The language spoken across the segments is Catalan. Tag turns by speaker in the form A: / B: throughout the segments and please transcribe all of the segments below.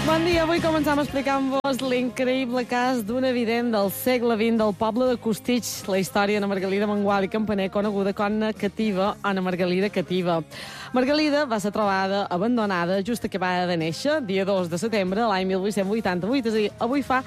A: Bon dia, avui començam explicant-vos l'increïble cas d'una vident del segle XX del poble de Costitx, la història d'Anna Margalida Mengual i Campaner, coneguda com Anna Cativa, Anna Margalida Cativa. Margalida va ser trobada abandonada just acabada de néixer, dia 2 de setembre, l'any 1888, és a dir, avui fa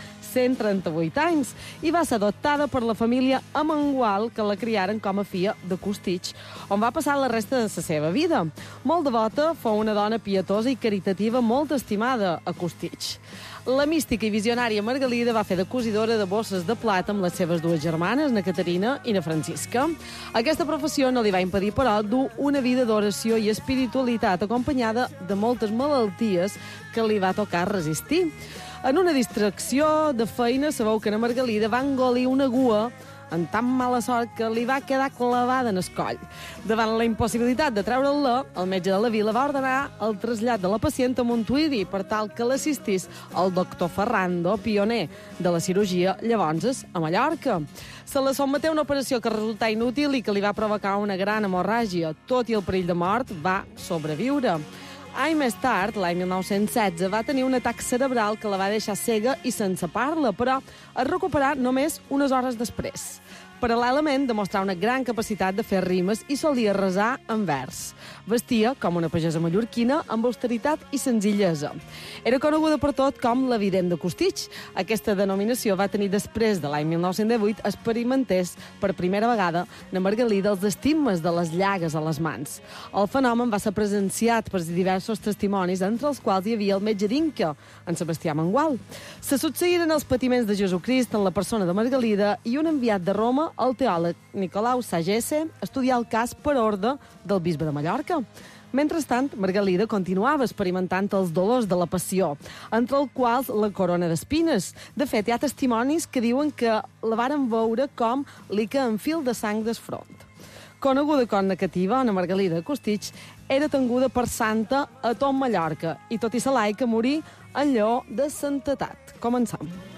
A: 138 anys, i va ser adoptada per la família Amengual, que la criaren com a filla de Costitx, on va passar la resta de la seva vida. Molt devota, fou una dona pietosa i caritativa molt estimada a Costitx. La mística i visionària Margalida va fer de cosidora de bosses de plata amb les seves dues germanes, na Caterina i na Francisca. Aquesta professió no li va impedir, però, dur una vida d'oració i espiritualitat acompanyada de moltes malalties que li va tocar resistir. En una distracció de feina, sabeu que na Margalida va engolir una gua amb tan mala sort que li va quedar clavada en el coll. Davant la impossibilitat de treure-la, el metge de la vila va ordenar el trasllat de la pacient a Montuïri per tal que l'assistís el doctor Ferrando, pioner de la cirurgia llavors a Mallorca. Se la sotmeté a una operació que resultà inútil i que li va provocar una gran hemorràgia. Tot i el perill de mort, va sobreviure. Any més tard, l'any 1916, va tenir un atac cerebral que la va deixar cega i sense parla, però es recuperà només unes hores després. Paral·lelament, demostrà una gran capacitat de fer rimes i solia resar en vers. Vestia com una pagesa mallorquina amb austeritat i senzillesa. Era coneguda per tot com la vident de Costitx. Aquesta denominació va tenir després de l'any 1918 experimentés per primera vegada na Margalida els estigmes de les llagues a les mans. El fenomen va ser presenciat per diversos testimonis, entre els quals hi havia el metge d'Inca, en Sebastià Mengual. Se succeïren els patiments de Jesucrist en la persona de Margalida i un enviat de Roma, el teòleg Nicolau Sagesse, estudià el cas per ordre del bisbe de Mallorca. Mentrestant, Margalida continuava experimentant els dolors de la passió, entre els quals la corona d'espines. De fet, hi ha testimonis que diuen que la varen veure com li que en fil de sang del front. Coneguda com Anna Cativa, Anna Margalida Costitx, era tenguda per santa a tot Mallorca i tot i ser laica morí en lleó de santetat. Començam.